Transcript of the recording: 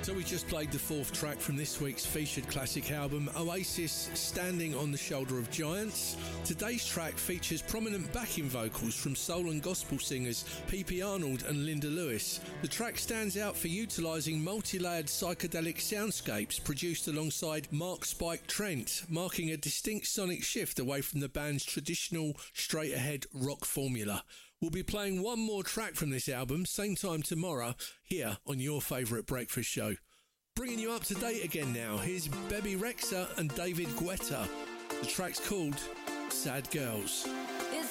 So we just played the fourth track from this week's featured classic album, Oasis, Standing on the Shoulder of Giants. Today's track features prominent backing vocals from soul and gospel singers P.P. Arnold and Linda Lewis. The track stands out for utilising multi-layered psychedelic soundscapes produced alongside Mark Spike Trent, marking a distinct sonic shift away from the band's traditional straight-ahead rock formula. We'll be playing one more track from this album, same time tomorrow, here on your favourite breakfast show. Bringing you up to date again now, here's Bebe Rexha and David Guetta. The track's called Sad Girls.